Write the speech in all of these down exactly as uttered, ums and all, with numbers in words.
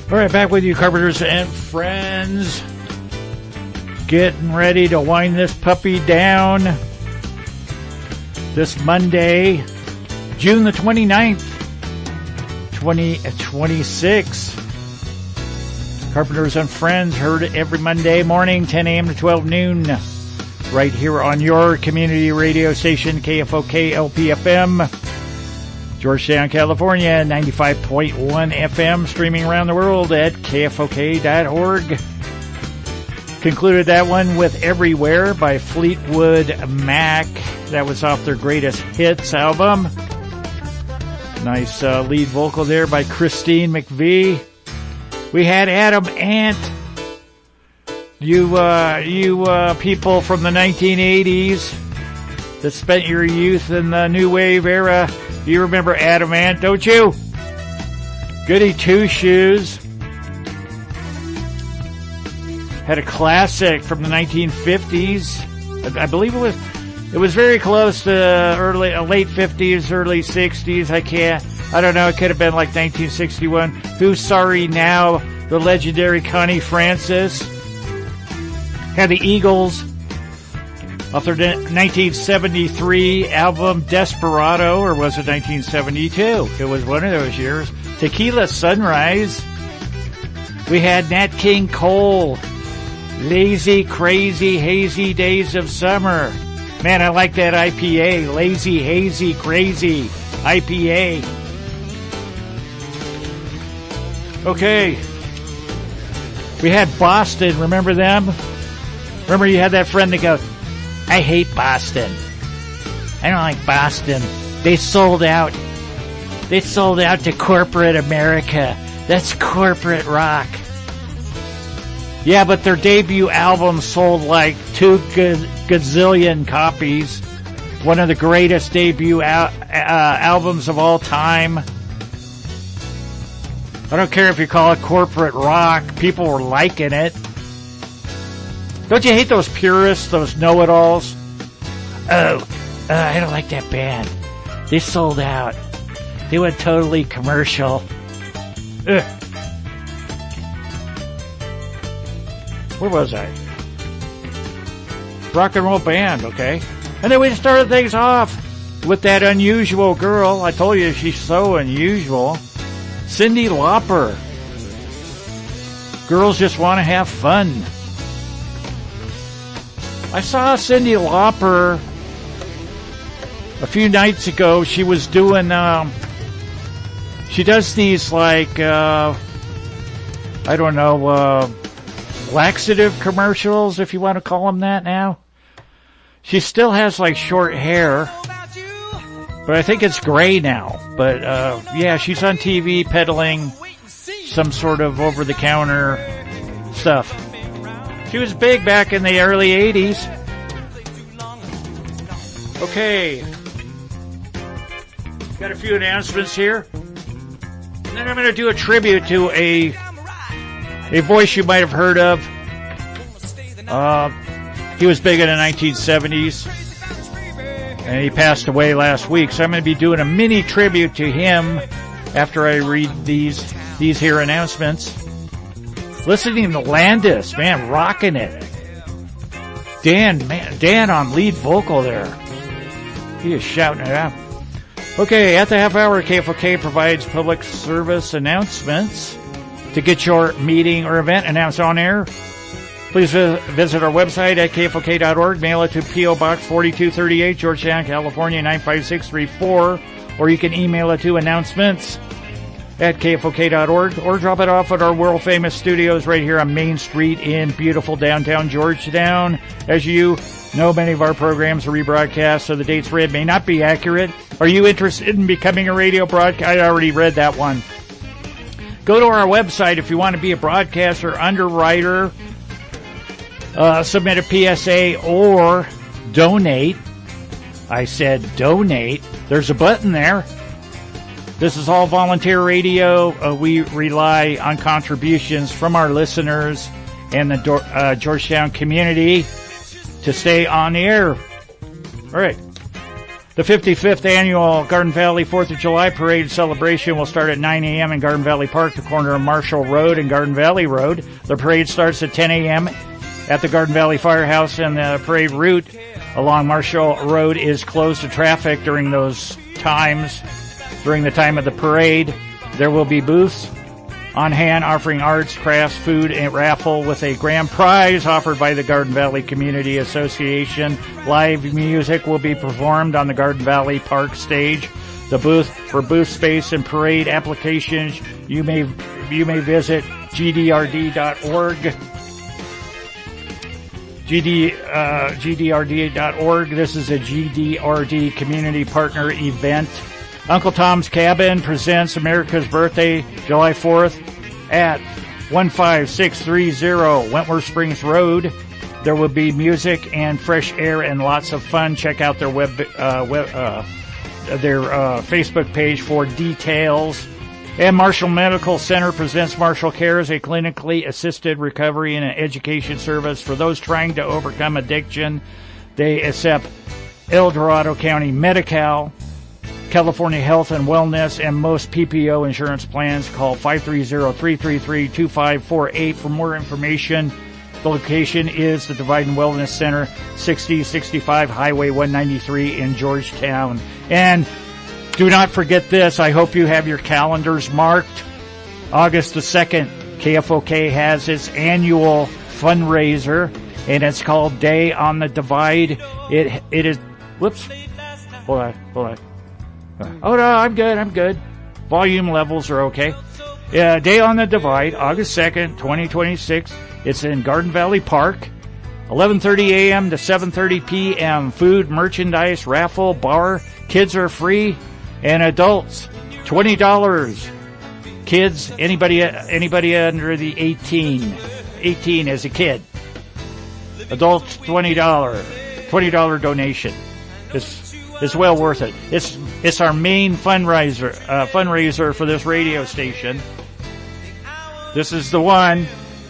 All right, back with you, Carpenters and friends. Getting ready to wind this puppy down this Monday, June the twenty-ninth, twenty twenty-six. Carpenters and friends, heard every Monday morning, ten a.m. to twelve noon, right here on your community radio station, K F O K L P F M. Georgetown, California, ninety-five point one F M, streaming around the world at K F O K dot org. Concluded that one with Everywhere by Fleetwood Mac. That was off their Greatest Hits album. Nice uh, lead vocal there by Christine McVie. We had Adam Ant. You, uh, you uh, people from the nineteen eighties that spent your youth in the new wave era, you remember Adam Ant, don't you? Goody Two Shoes had a classic from the nineteen fifties. I believe it was it was very close to early uh, late fifties, early sixties. I can't. I don't know. It could have been like nineteen sixty-one. Who's Sorry Now? The legendary Connie Francis had the Eagles off their nineteen seventy-three album Desperado, or was it nineteen seventy-two? It was one of those years. Tequila Sunrise. We had Nat King Cole, Lazy, Crazy, Hazy Days of Summer. Man, I like that I P A. Lazy, Hazy, Crazy I P A. Okay. We had Boston. Remember them? Remember you had that friend that goes, I hate Boston. I don't like Boston. They sold out. They sold out to corporate America. That's corporate rock. Yeah, but their debut album sold like two gazillion copies. One of the greatest debut al- uh, albums of all time. I don't care if you call it corporate rock. People were liking it. Don't you hate those purists, those know-it-alls? Oh, uh, I don't like that band. They sold out. They went totally commercial. Ugh. Where was I? Rock and roll band, okay. And then we started things off with that unusual girl. I told you she's so unusual. Cyndi Lauper. Girls Just Want to Have Fun. I saw Cyndi Lauper a few nights ago. She was doing, um, she does these like, uh, I don't know, uh, laxative commercials, if you want to call them that now. She still has like short hair, but I think it's gray now. But, uh, yeah, she's on T V peddling some sort of over-the-counter stuff. She was big back in the early eighties. Okay. Got a few announcements here. And then I'm going to do a tribute to a a voice you might have heard of. Uh, he was big in the nineteen seventies. And he passed away last week. So I'm going to be doing a mini tribute to him after I read these these here announcements. Listening to Landis, man, rocking it. Dan, man, Dan on lead vocal there. He is shouting it out. Okay, at the half hour, K F O K provides public service announcements. To get your meeting or event announced on air, please visit our website at K F O K dot org. Mail it to P O Box forty-two thirty-eight, Georgetown, California, nine five six three four. Or you can email it to announcements at K F O K dot org, or drop it off at our world-famous studios right here on Main Street in beautiful downtown Georgetown. As you know, many of our programs are rebroadcast, so the dates read may not be accurate. Are you interested in becoming a radio broadcast? I already read that one. Go to our website if you want to be a broadcaster, underwriter, uh, submit a P S A, or donate. I said donate. There's a button there. This is all volunteer radio. Uh, we rely on contributions from our listeners and the uh, Georgetown community to stay on the air. All right. The fifty-fifth annual Garden Valley fourth of July Parade celebration will start at nine a.m. in Garden Valley Park, the corner of Marshall Road and Garden Valley Road. The parade starts at ten a.m. at the Garden Valley Firehouse, and the parade route along Marshall Road is closed to traffic during those times. During the time of the parade, there will be booths on hand offering arts, crafts, food, and raffle with a grand prize offered by the Garden Valley Community Association. Live music will be performed on the Garden Valley Park stage. The booth for booth space and parade applications, you may you may visit G D R D dot org. G D, uh, G D R D dot org. This is a G D R D community partner event. Uncle Tom's Cabin presents America's Birthday, July fourth at one five six three zero Wentworth Springs Road. There will be music and fresh air and lots of fun. Check out their web, uh, web uh, their uh, Facebook page for details. And Marshall Medical Center presents Marshall Cares, a clinically assisted recovery and an education service for those trying to overcome addiction. They accept El Dorado County Medi-Cal, California Health and Wellness, and most P P O insurance plans. Call five three zero, three three three, two five four eight for more information. The location is the Divide and Wellness Center, sixty sixty-five Highway one ninety-three in Georgetown. And do not forget this. I hope you have your calendars marked. August the second, K F O K has its annual fundraiser, and it's called Day on the Divide. It It is... Whoops. Hold on. Hold on. Oh, no, I'm good, I'm good. Volume levels are okay. Yeah, Day on the Divide, August second, twenty twenty-six. It's in Garden Valley Park, eleven thirty a.m. to seven thirty p.m. Food, merchandise, raffle, bar. Kids are free, and adults, twenty dollars. Kids, anybody anybody under the eighteen. eighteen as a kid. Adults, twenty dollars. twenty dollars donation. It's, it's well worth it. It's It's our main fundraiser, uh, fundraiser for this radio station. This is the one.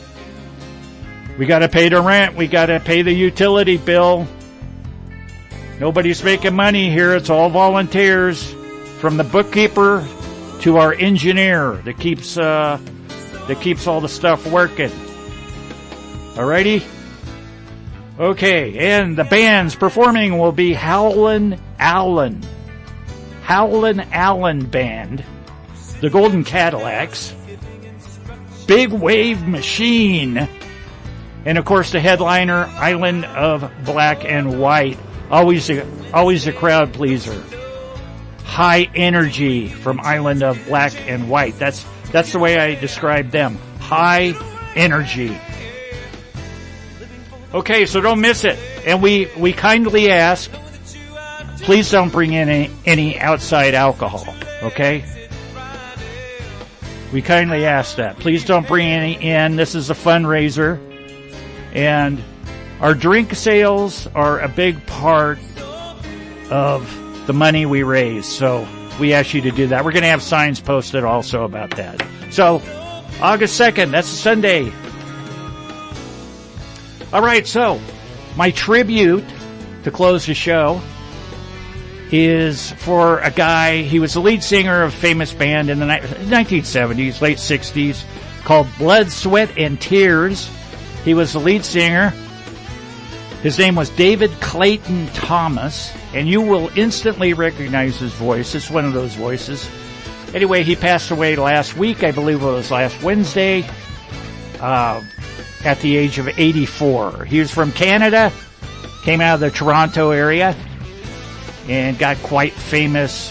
We gotta pay the rent. We gotta pay the utility bill. Nobody's making money here. It's all volunteers, from the bookkeeper to our engineer that keeps, uh, that keeps all the stuff working. Alrighty? Okay, and the bands performing will be Howlin' Allen. Howlin' Allen Band, the Golden Cadillacs, Big Wave Machine, and of course the headliner, Island of Black and White. Always a, always a crowd pleaser. High Energy from Island of Black and White. That's, that's the way I describe them. High Energy. Okay, so don't miss it. And we, we kindly ask, please don't bring in any, any outside alcohol, okay? We kindly ask that. Please don't bring any in. This is a fundraiser. And our drink sales are a big part of the money we raise. So we ask you to do that. We're going to have signs posted also about that. So August second, that's a Sunday. All right, so my tribute to close the show is for a guy. He was the lead singer of a famous band in the nineteen seventies, late sixties, called Blood, Sweat, and Tears. He was the lead singer. His name was David Clayton Thomas, and you will instantly recognize his voice. It's one of those voices. Anyway, he passed away last week. I believe it was last Wednesday, uh, at the age of eighty-four. He was from Canada, came out of the Toronto area, and got quite famous